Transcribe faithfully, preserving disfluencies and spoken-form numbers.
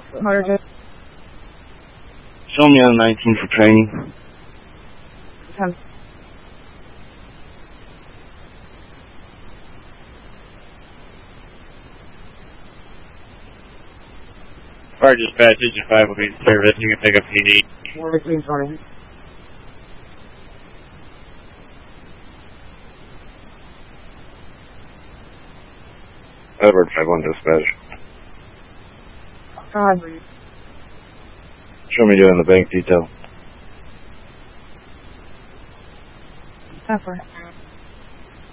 Margaret. Show me on nineteen for training. ten. Fire dispatch, Engine five will be in service. You can pick up P D. Four between sorry. Edward five one dispatch. God. Show me doing the bank detail. Effort.